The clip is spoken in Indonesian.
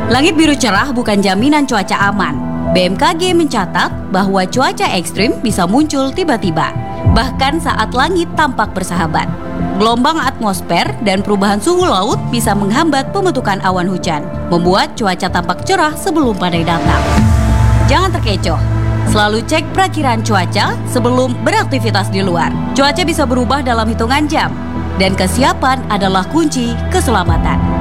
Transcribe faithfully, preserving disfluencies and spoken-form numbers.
Langit biru cerah bukan jaminan cuaca aman. B M K G mencatat bahwa cuaca ekstrim bisa muncul tiba-tiba, bahkan saat langit tampak bersahabat. Gelombang atmosfer dan perubahan suhu laut bisa menghambat pembentukan awan hujan, membuat cuaca tampak cerah sebelum badai datang. Jangan terkecoh, selalu cek perakiraan cuaca sebelum beraktivitas di luar. Cuaca bisa berubah dalam hitungan jam, dan kesiapan adalah kunci keselamatan.